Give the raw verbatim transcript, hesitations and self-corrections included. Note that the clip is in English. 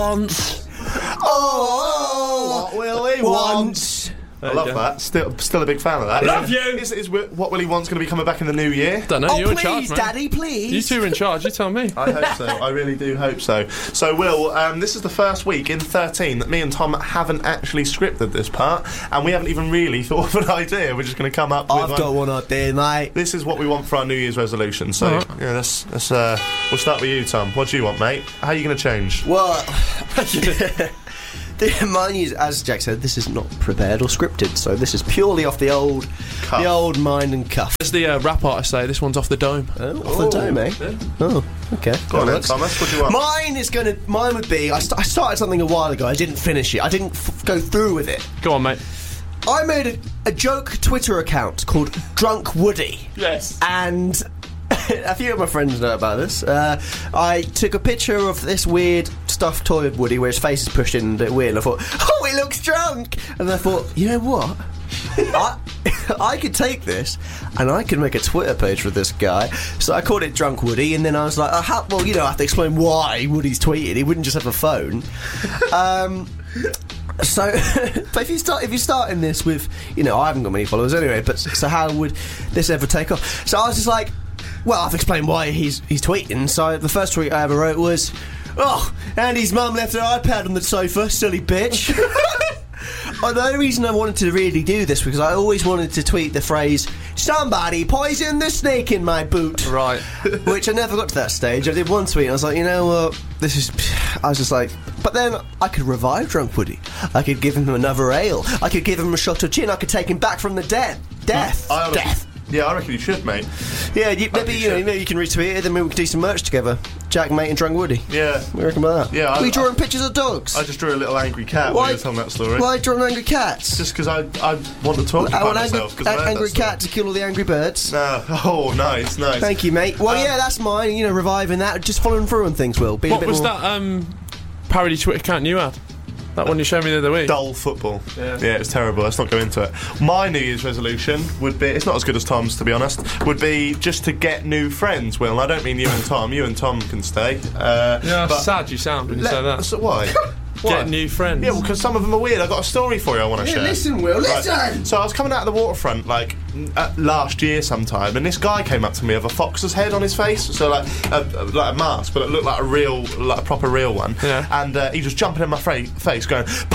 Once. Oh, what will he once. want? I love that. Still, still a big fan of that. Love you. Is, is What Will He Want's going to be coming back in the new year? Don't know. Oh, You're please, in charge, mate. Daddy, please. You two are in charge. You tell me. I hope so. I really do hope so. So, Will, um, this is the first week in thirteen that me and Tom haven't actually scripted this part, and we haven't even really thought of an idea. We're just going to come up with I've got one idea, mate. This is what we want for our New Year's resolution. So, Right. yeah, let's, let's, uh, we'll start with you, Tom. What do you want, mate? How are you going to change? Well, mine is, as Jack said, this is not prepared or scripted, so this is purely off the old, Cuff. the old mind and cuff. As the uh, rap artist say, this one's off the dome. Oh, off the dome, eh? Yeah. Oh, okay. Go on That then, works. Thomas. What do you want? Mine is gonna. Mine would be. I, st- I started something a while ago. I didn't finish it. I didn't f- go through with it. Go on, mate. I made a, a joke Twitter account called Drunk Woody. Yes. And a few of my friends know about this. Uh, I took a picture of this weird stuffed toy of Woody where his face is pushed in a bit weird, and I thought, oh, he looks drunk! And I thought, you know what? I, I could take this and I could make a Twitter page for this guy. So I called it Drunk Woody, and then I was like, oh, how, well, you know, I have to explain why Woody's tweeted. He wouldn't just have a phone. Um... So, but if you start if you start in this with, you know, I haven't got many followers anyway. But so how would this ever take off? So I was just like, well, I've explained why he's he's tweeting. So the first tweet I ever wrote was, oh, Andy's mum left her iPad on the sofa, silly bitch. Oh, the only reason I wanted to really do this because I always wanted to tweet the phrase, somebody poisoned the snake in my boot. Right. Which I never got to that stage. I did one tweet and I was like, you know what, this is... I was just like... But then I could revive Drunk Woody. I could give him another ale. I could give him a shot of gin. I could take him back from the dead. Death. I honestly- Death. Yeah, I reckon you should, mate. Yeah, you, maybe, you you know, should. maybe you can retweet it, then maybe we can do some merch together. Jack, mate, and Drunk Woody. Yeah. What do you reckon about that? Yeah, I- We drawing I- pictures of dogs. I just drew a little angry cat while you were telling that story. Why drawing angry cats? Just because I, I want to talk I about want myself. angry, 'cause I heard angry that story. cat to kill all the angry birds. No. Oh, nice, nice. Thank you, mate. Well, Um, yeah, that's mine. You know, reviving that, just following through on things. Will be a What bit was more... that um, parody Twitter account you had? That one you showed me the other week? Dull football. Yeah. Yeah, it was terrible. Let's not go into it. My New Year's resolution would be, it's not as good as Tom's to be honest, would be just to get new friends, Will. And I don't mean you and Tom. You and Tom can stay. Uh, Yeah, but sad you sound when you let- say that. So why? Get new friends. Yeah, well, because some of them are weird. I've got a story for you I want to Yeah, share. listen, Will, Right. listen! So I was coming out of the waterfront, like, uh, last year sometime, and this guy came up to me with a fox's head on his face, so like a, like a mask, but it looked like a real, like a proper real one. Yeah. And uh, he was jumping in my fra- face going,